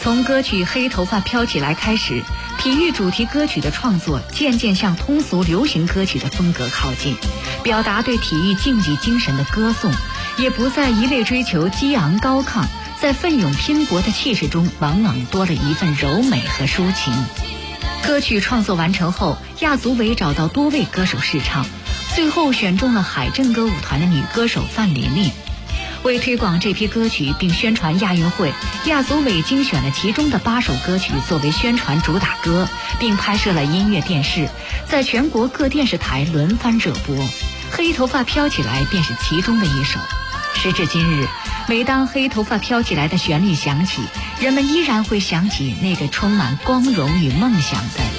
从歌曲《黑头发飘起来》开始，体育主题歌曲的创作渐渐向通俗流行歌曲的风格靠近，表达对体育竞技精神的歌颂，也不再一味追求激昂高亢，在奋勇拼搏的气势中，往往多了一份柔美和抒情。歌曲创作完成后，亚组委找到多位歌手试唱，最后选中了海镇歌舞团的女歌手范琳琳。为推广这批歌曲并宣传亚运会，亚组委精选了其中的8首歌曲作为宣传主打歌，并拍摄了音乐电视，在全国各电视台轮番热播。黑头发飘起来便是其中的一首。时至今日，每当黑头发飘起来的旋律响起，人们依然会想起那个充满光荣与梦想的